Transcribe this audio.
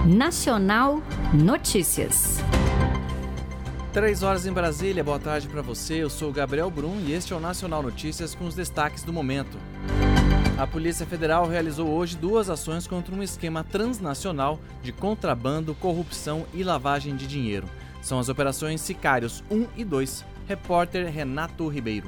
Nacional Notícias. 3 horas em Brasília, boa tarde para você, eu sou o Gabriel Brum e este é o Nacional Notícias com os destaques do momento. A Polícia Federal realizou hoje 2 ações contra um esquema transnacional de contrabando, corrupção e lavagem de dinheiro. São as operações Sicários 1 e 2. Repórter Renato Ribeiro.